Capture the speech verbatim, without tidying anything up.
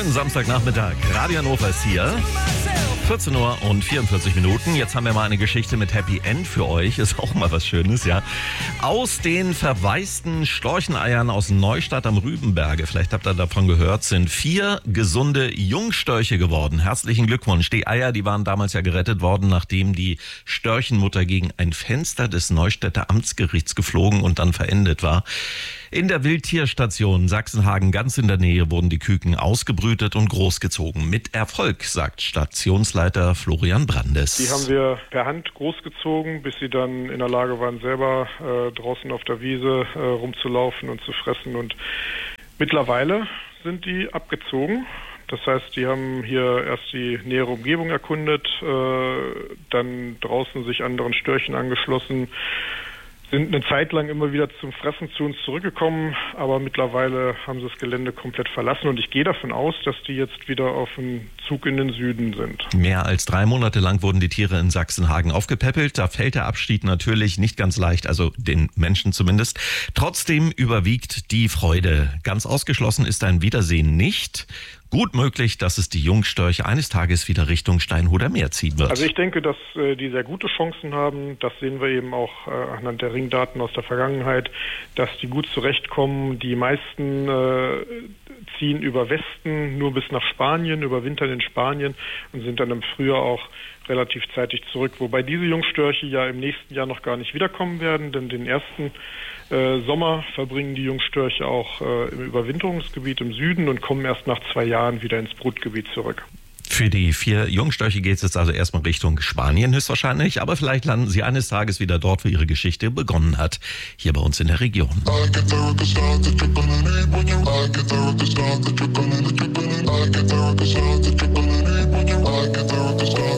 Schönen Samstagnachmittag. Radio Hannover ist hier. vierzehn Uhr und vierundvierzig Minuten. Jetzt haben wir mal eine Geschichte mit Happy End für euch. Ist auch mal was Schönes, ja. Aus den verwaisten Storcheneiern aus Neustadt am Rübenberge, vielleicht habt ihr davon gehört, sind vier gesunde Jungstörche geworden. Herzlichen Glückwunsch. Die Eier, die waren damals ja gerettet worden, nachdem die Störchenmutter gegen ein Fenster des Neustädter Amtsgerichts geflogen und dann verendet war. In der Wildtierstation Sachsenhagen ganz in der Nähe wurden die Küken ausgebrütet und großgezogen. Mit Erfolg, sagt Stationsleiter Florian Brandes. Die haben wir per Hand großgezogen, bis sie dann in der Lage waren, selber äh, draußen auf der Wiese äh, rumzulaufen und zu fressen. Und mittlerweile sind die abgezogen. Das heißt, die haben hier erst die nähere Umgebung erkundet, äh, dann draußen sich anderen Störchen angeschlossen, sind eine Zeit lang immer wieder zum Fressen zu uns zurückgekommen, aber mittlerweile haben sie das Gelände komplett verlassen und ich gehe davon aus, dass die jetzt wieder auf dem Zug in den Süden sind. Mehr als drei Monate lang wurden die Tiere in Sachsenhagen aufgepäppelt. Da fällt der Abschied natürlich nicht ganz leicht, also den Menschen zumindest. Trotzdem überwiegt die Freude. Ganz ausgeschlossen ist ein Wiedersehen nicht. Gut möglich, dass es die Jungstörche eines Tages wieder Richtung Steinhuder Meer ziehen wird. Also ich denke, dass äh, die sehr gute Chancen haben. Das sehen wir eben auch äh, anhand der Ringdaten aus der Vergangenheit, dass die gut zurechtkommen. Die meisten äh, ziehen über Westen nur bis nach Spanien, überwintern in Spanien und sind dann im Frühjahr auch relativ zeitig zurück. Wobei diese Jungstörche ja im nächsten Jahr noch gar nicht wiederkommen werden, denn den ersten äh, Sommer verbringen die Jungstörche auch äh, im Überwinterungsgebiet im Süden und kommen erst nach zwei Jahren wieder ins Brutgebiet zurück. Für die vier Jungstörche geht es jetzt also erstmal Richtung Spanien höchstwahrscheinlich, aber vielleicht landen sie eines Tages wieder dort, wo ihre Geschichte begonnen hat, hier bei uns in der Region. I get there with the sound that you're gonna need when you I get there with the sound that you're gonna need, I get there with the sound that you're gonna need.